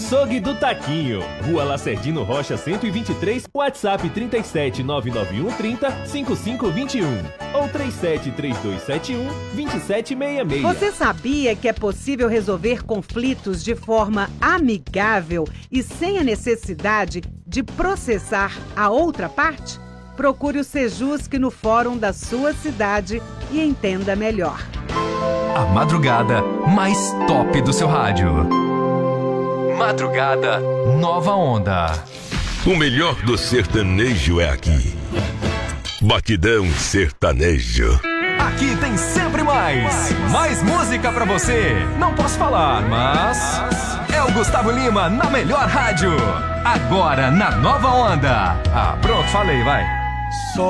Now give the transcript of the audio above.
Açougue do Taquinho, Rua Lacerdino Rocha 123, WhatsApp 37 991 30 5521 ou 37 3271 2766. Você sabia que é possível resolver conflitos de forma amigável e sem a necessidade de processar a outra parte? Procure o Sejusc no fórum da sua cidade e entenda melhor. A madrugada mais top do seu rádio. Madrugada Nova Onda. O melhor do sertanejo é aqui. Batidão Sertanejo. Aqui tem sempre mais. Mais música pra você. Não posso falar, mas é o Gustavo Lima na melhor rádio. Agora na Nova Onda. Ah, pronto, falei, vai.